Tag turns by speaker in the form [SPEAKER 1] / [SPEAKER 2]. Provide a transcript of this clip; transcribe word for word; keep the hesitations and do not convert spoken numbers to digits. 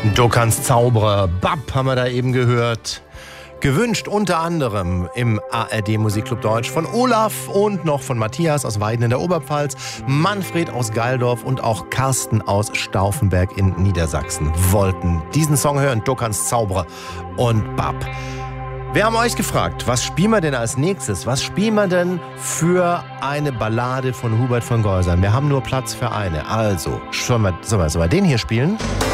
[SPEAKER 1] Du kannst Zauberer, Bab haben wir da eben gehört. Gewünscht unter anderem im A R D Musikclub Deutsch von Olaf und noch von Matthias aus Weiden in der Oberpfalz, Manfred aus Geildorf und auch Carsten aus Stauffenberg in Niedersachsen wollten diesen Song hören. Du kannst Zauberer und Bab. Wir haben euch gefragt, was spielen wir denn als nächstes? Was spielen wir denn für eine Ballade von Hubert von Geusern? Wir haben nur Platz für eine. Also, sollen wir, sollen wir, sollen wir den hier spielen?